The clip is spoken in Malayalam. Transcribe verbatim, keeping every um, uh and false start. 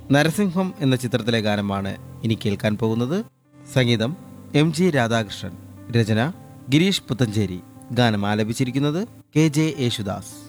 നരസിംഹം എന്ന ചിത്രത്തിലെ ഗാനമാണ് ഇനി കേൾക്കാൻ പോകുന്നത്. സംഗീതം എം ജി രാധാകൃഷ്ണൻ, രചന ഗിരീഷ് പുത്തഞ്ചേരി. ഗാനം ആലപിച്ചിരിക്കുന്നത് കെ ജെ യേശുദാസ്.